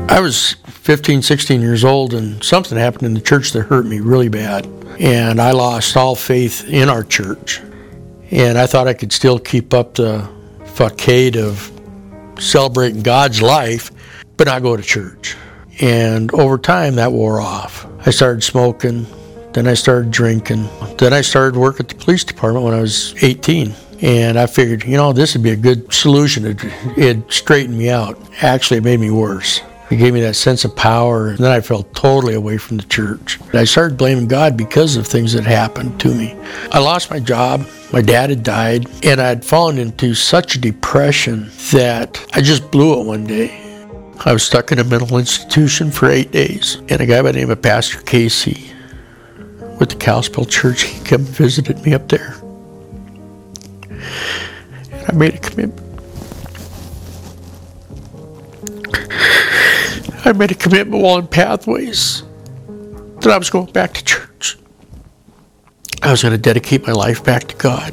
I was 15, 16 years old, and something happened in the church that hurt me really bad. And I lost all faith in our church. And I thought I could still keep up the facade of celebrating God's life, but not go to church. And over time, that wore off. I started smoking, then I started drinking, then I started work at the police department when I was 18. And I figured, this would be a good solution. It'd straighten me out. Actually, it made me worse. It gave me that sense of power, and then I felt totally away from the church. I started blaming God because of things that happened to me. I lost my job, my dad had died, and I'd fallen into such a depression that I just blew it one day. I was stuck in a mental institution for 8 days, and a guy by the name of Pastor Casey with the Kalispell Church, he came and visited me up there. And I made a commitment. I made a commitment while in Pathways that I was going back to church. I was going to dedicate my life back to God.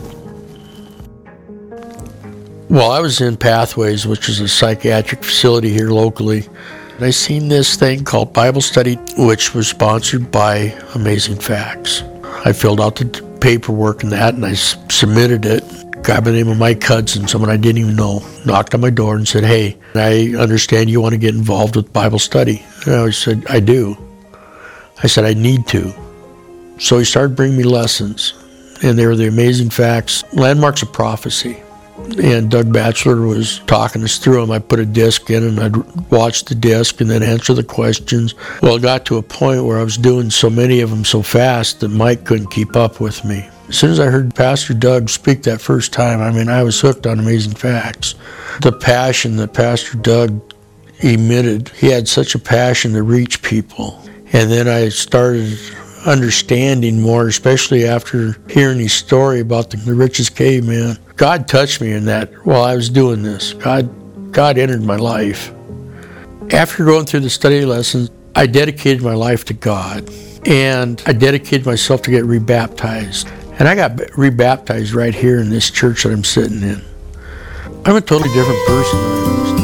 While I was in Pathways, which is a psychiatric facility here locally, I seen this thing called Bible Study, which was sponsored by Amazing Facts. I filled out the paperwork and that, and I submitted it. A guy by the name of Mike Hudson, someone I didn't even know, knocked on my door and said, "Hey, I understand you want to get involved with Bible study." And I said, "I do." I said, "I need to." So he started bringing me lessons, and they were the Amazing Facts, Landmarks of Prophecy. And Doug Batchelor was talking us through them. I put a disc in, and I'd watch the disc and then answer the questions. Well, it got to a point where I was doing so many of them so fast that Mike couldn't keep up with me. As soon as I heard Pastor Doug speak that first time, I was hooked on Amazing Facts. The passion that Pastor Doug emitted, he had such a passion to reach people. And then I started understanding more, especially after hearing his story about the richest caveman. God touched me in that while I was doing this. God entered my life. After going through the study lessons, I dedicated my life to God. And I dedicated myself to get rebaptized. And I got rebaptized right here in this church that I'm sitting in. I'm a totally different person than I was